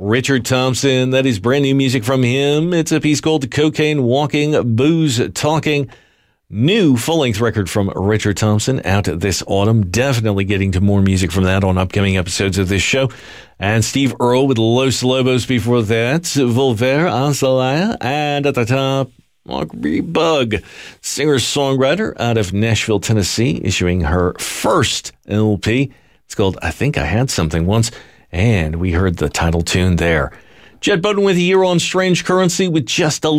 Richard Thompson. That is brand new music from him. It's a piece called Cocaine Walking, Booze Talking. New full-length record from Richard Thompson out this autumn. Definitely getting to more music from that on upcoming episodes of this show. And Steve Earle with Los Lobos before that. Volver, Azalea, and at the top, Mark B. Bug, singer-songwriter out of Nashville, Tennessee, issuing her first LP. It's called I Think I Had Something Once, and we heard the title tune there. Jed Bowden with you here on Strange Currency with just a